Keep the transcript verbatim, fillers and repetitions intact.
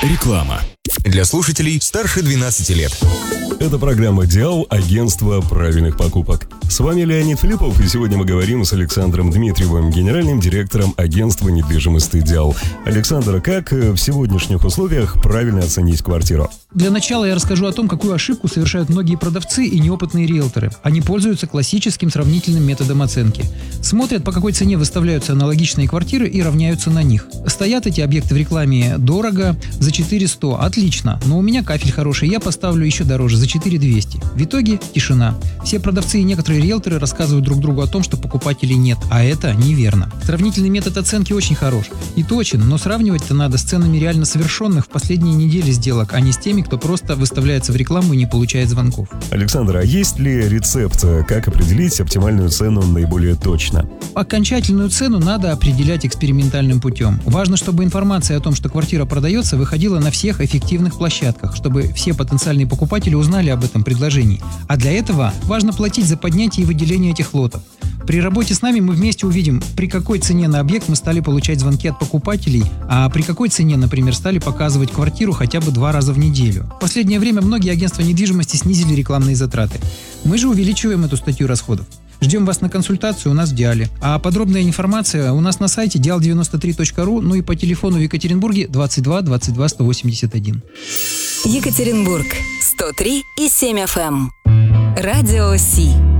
Реклама. Для слушателей старше двенадцати лет. Это программа «Диал. Агентство правильных покупок». С вами Леонид Филиппов, и сегодня мы говорим с Александром Дмитриевым, генеральным директором агентства недвижимости «Диал». Александр, как в сегодняшних условиях правильно оценить квартиру? Для начала я расскажу о том, какую ошибку совершают многие продавцы и неопытные риэлторы. Они пользуются классическим сравнительным методом оценки. Смотрят, по какой цене выставляются аналогичные квартиры и равняются на них. Стоят эти объекты в рекламе дорого, за четыре сто, отлично, но у меня кафель хороший, я поставлю еще дороже, за четыре двести. В итоге тишина. Все продавцы и некоторые риэлторы рассказывают друг другу о том, что покупателей нет, а это неверно. Сравнительный метод оценки очень хорош и точен, но сравнивать-то надо с ценами реально совершенных в последние недели сделок, а не с теми, кто просто выставляется в рекламу и не получает звонков. Александр, а есть ли рецепт, как определить оптимальную цену наиболее точно? Окончательную цену надо определять экспериментальным путем. Важно, чтобы информация о том, что квартира продается, выходила на всех эффективных площадках, чтобы все потенциальные покупатели узнали об этом предложении. А для этого важно платить за поднятие и выделение этих лотов. При работе с нами мы вместе увидим, при какой цене на объект мы стали получать звонки от покупателей, а при какой цене, например, стали показывать квартиру хотя бы два раза в неделю. В последнее время многие агентства недвижимости снизили рекламные затраты. Мы же увеличиваем эту статью расходов. Ждем вас на консультацию у нас в Диале. А подробная информация у нас на сайте диал девяносто три точка ру, ну и по телефону в Екатеринбурге двадцать два двадцать два сто восемьдесят один. Екатеринбург сто три и семь эф эм. Радио Си.